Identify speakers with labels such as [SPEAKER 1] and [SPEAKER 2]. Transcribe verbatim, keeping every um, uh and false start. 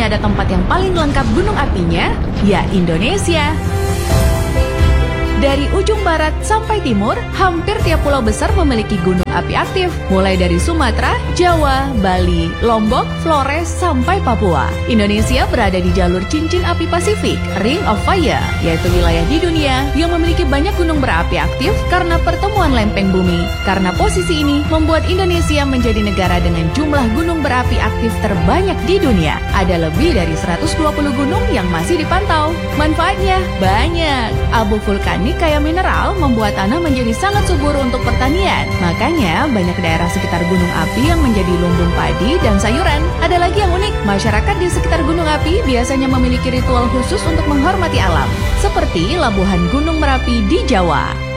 [SPEAKER 1] dunia ada tempat yang paling lengkap gunung apinya? Ya, Indonesia. Dari ujung barat sampai timur, hampir tiap pulau besar memiliki gunung api aktif, mulai dari Sumatera, Jawa, Bali, Lombok, Flores, sampai Papua. Indonesia berada di jalur cincin api Pasifik, Ring of Fire, yaitu wilayah di dunia yang memiliki banyak gunung berapi aktif karena pertemuan lempeng bumi. Karena posisi ini membuat Indonesia menjadi negara dengan jumlah gunung berapi aktif terbanyak di dunia. Ada lebih dari seratus dua puluh gunung yang masih dipantau. Manfaatnya banyak. Abu vulkanik kaya mineral membuat tanah menjadi sangat subur untuk pertanian. Makanya banyak daerah sekitar gunung api yang menjadi lumbung padi dan sayuran. Ada lagi yang unik, masyarakat di sekitar gunung api biasanya memiliki ritual khusus untuk menghormati alam, seperti labuhan Gunung Merapi di Jawa.